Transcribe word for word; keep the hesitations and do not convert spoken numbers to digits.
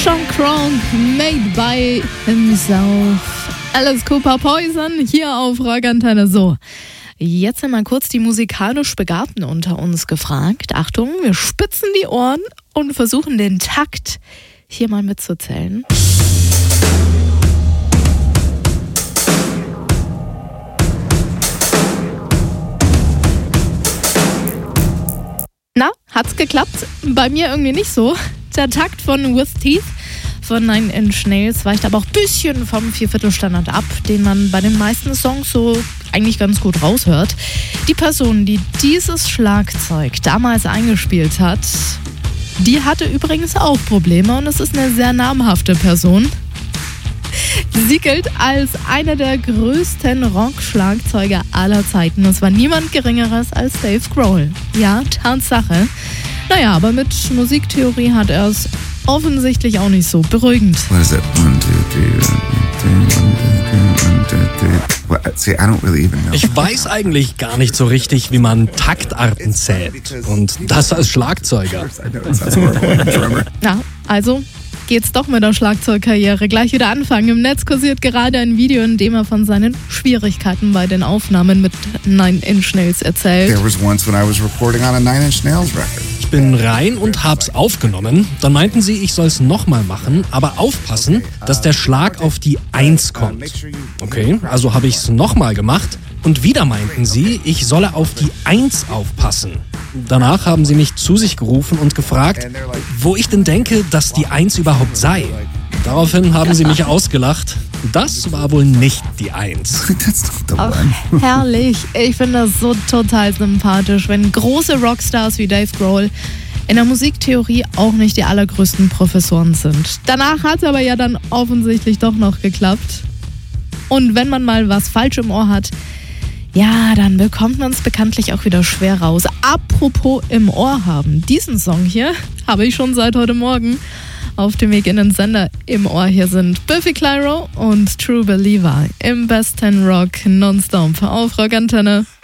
Sean Kronk, made by himself. Alice Cooper, Poison, hier auf Rockantenne. So, jetzt sind mal kurz die musikalisch Begabten unter uns gefragt. Achtung, wir spitzen die Ohren und versuchen den Takt hier mal mitzuzählen. Na, hat's geklappt? Bei mir irgendwie nicht so. Der Takt von With Teeth von Nine Inch Nails weicht aber auch ein bisschen vom Vierviertelstandard ab, den man bei den meisten Songs so eigentlich ganz gut raushört. Die Person, die dieses Schlagzeug damals eingespielt hat, die hatte übrigens auch Probleme und es ist eine sehr namhafte Person. Sie gilt als einer der größten Rock-Schlagzeuger aller Zeiten. Es war niemand Geringeres als Dave Grohl. Ja, Tatsache. Naja, aber mit Musiktheorie hat er es offensichtlich auch nicht so beruhigend. What is it? One, two, three, one, two, one, two, three. Well, see, I don't really even know. Ich weiß eigentlich gar nicht so richtig, wie man Taktarten zählt. Und das als Schlagzeuger. Na, also geht's doch mit der Schlagzeugkarriere gleich wieder anfangen. Im Netz kursiert gerade ein Video, in dem er von seinen Schwierigkeiten bei den Aufnahmen mit Nine Inch Nails erzählt. There was once when I was recording on a Nine Inch Nails record. Ich bin rein und hab's aufgenommen. Dann meinten sie, ich soll's nochmal machen, aber aufpassen, dass der Schlag auf die Eins kommt. Okay, also habe ich's nochmal gemacht und wieder meinten sie, ich solle auf die Eins aufpassen. Danach haben sie mich zu sich gerufen und gefragt, wo ich denn denke, dass die Eins überhaupt sei. Daraufhin haben sie mich ausgelacht. Das war wohl nicht die Eins. Ach, herrlich. Ich finde das so total sympathisch, wenn große Rockstars wie Dave Grohl in der Musiktheorie auch nicht die allergrößten Professoren sind. Danach hat es aber ja dann offensichtlich doch noch geklappt. Und wenn man mal was falsch im Ohr hat, ja, dann bekommt man es bekanntlich auch wieder schwer raus. Apropos im Ohr haben, diesen Song hier habe ich schon seit heute Morgen auf dem Weg in den Sender im Ohr. Hier sind Biffy Clyro und True Believer im Best ten Rock Nonstop auf Rockantenne.